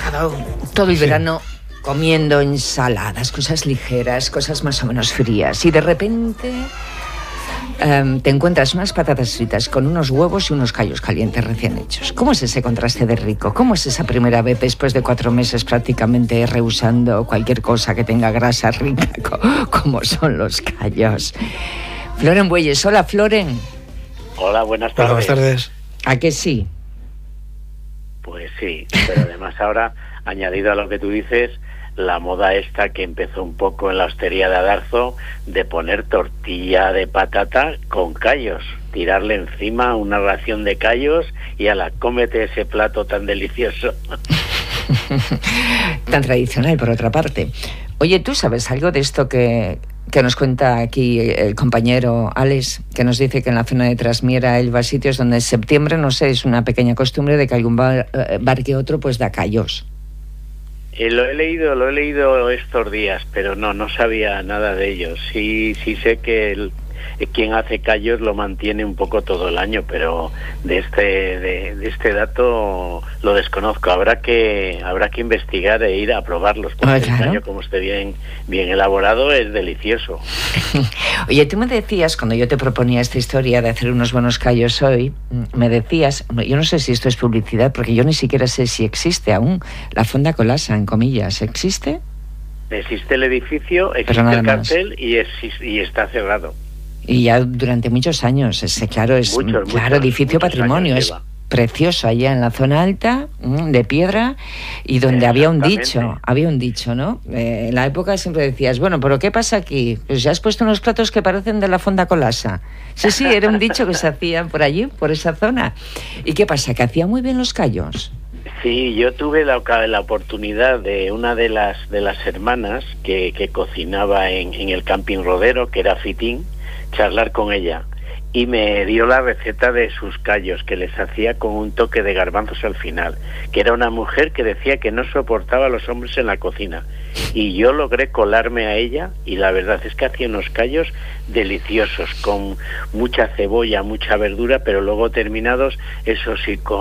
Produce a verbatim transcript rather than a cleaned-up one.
estado todo el sí. verano comiendo ensaladas, cosas ligeras, cosas más o menos frías, y de repente um, te encuentras unas patatas fritas con unos huevos y unos callos calientes recién hechos. ¿Cómo es ese contraste de rico? ¿Cómo es esa primera vez después de cuatro meses prácticamente rehusando cualquier cosa que tenga grasa rica, como son los callos? Floren Bueyes, hola Floren. Hola, buenas tardes. Hola, buenas tardes. ¿A que sí? Pues sí, pero además ahora, añadido a lo que tú dices, la moda esta que empezó un poco en la hostería de Adarzo, de poner tortilla de patata con callos, tirarle encima una ración de callos y ala, cómete ese plato tan delicioso. Tan tradicional, por otra parte. Oye, ¿tú sabes algo de esto que, que nos cuenta aquí el compañero Alex, que nos dice que en la zona de Trasmiera él va a sitios donde en septiembre, no sé, es una pequeña costumbre de que algún bar, bar que otro pues da callos? Eh, lo he leído, lo he leído estos días, pero no, no sabía nada de ello. Sí, sí sé que el, eh, quien hace callos lo mantiene un poco todo el año, pero de este, de, de este dato lo desconozco. Habrá que, habrá que investigar e ir a probarlos, porque ah, claro. El callo, como esté bien, bien elaborado, es delicioso. Oye, tú me decías, cuando yo te proponía esta historia de hacer unos buenos callos hoy, me decías, yo no sé si esto es publicidad, porque yo ni siquiera sé si existe aún la Fonda Colasa, en comillas, ¿existe? Existe el edificio, existe el cartel y, es, y está cerrado. Y ya durante muchos años, ese claro, es un claro, muchos, edificio muchos patrimonio, es lleva. Precioso allá en la zona alta, de piedra, y donde había un dicho, había un dicho, ¿no? Eh, en la época siempre decías, bueno, ¿pero qué pasa aquí? Pues ya has puesto unos platos que parecen de la Fonda Colasa. Sí, sí, era un dicho que se hacía por allí, por esa zona. ¿Y qué pasa? ¿Que hacía muy bien los callos? Sí, yo tuve la, la oportunidad de una de las de las hermanas que, que cocinaba en, en el Camping Rodero, que era Fitín, charlar con ella. Y me dio la receta de sus callos, que les hacía con un toque de garbanzos al final, que era una mujer que decía que no soportaba a los hombres en la cocina. Y yo logré colarme a ella, y la verdad es que hacía unos callos deliciosos, con mucha cebolla, mucha verdura, pero luego terminados, eso sí, con